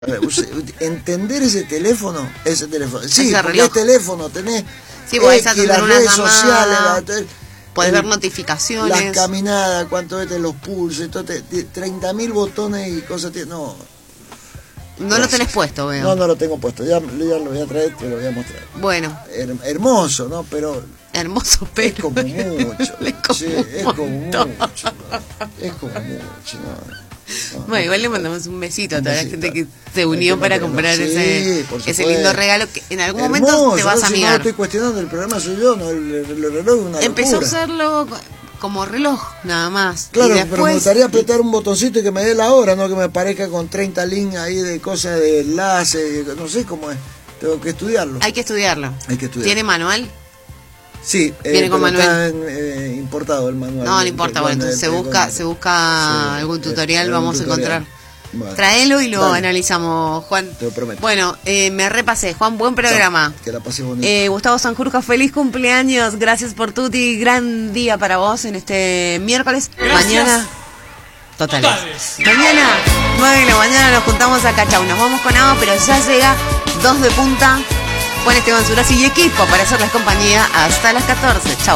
Entender ese teléfono. Sí, porque reloj. es teléfono, tenés Sí, podés atender las una redes llamada, sociales, podés ver notificaciones. las caminadas, cuánto vete los pulsos, 30.000 botones y cosas. No lo tenés puesto, veo. No lo tengo puesto, ya lo voy a traer, te lo voy a mostrar. Bueno. Hermoso, ¿no? Pero... Hermoso, pero... Es como mucho. Es como mucho. Bueno, igual le mandamos un besito a toda la gente que se unió para comprar ese lindo regalo que en algún momento te vas a mirar. No estoy cuestionando, el programa soy yo, no, el reloj es una Empezó locura. a usarlo como reloj, nada más. Claro, y después, pero me gustaría apretar un botoncito y que me dé la hora, no que me parezca con 30 líneas ahí de cosas de enlace, no sé cómo es. Tengo que estudiarlo. Hay que estudiarlo. ¿Tiene manual? Sí, viene con manual. Está importado el manual. No importa, bueno, entonces se busca algún tutorial, vamos a encontrar. Bueno, traelo y lo analizamos, Juan. Te lo prometo. Bueno, me repasé, Juan, buen programa. Que la pasé bonito. Gustavo Sanjurjo, feliz cumpleaños, gracias por Tuti, gran día para vos en este miércoles. Gracias. Mañana, totales. Mañana, 9 de la mañana nos juntamos a Cachau, nos vamos con agua, pero ya llega 2 de punta, Juan Esteban Surazzi y equipo para hacerles compañía hasta las 14. Chau.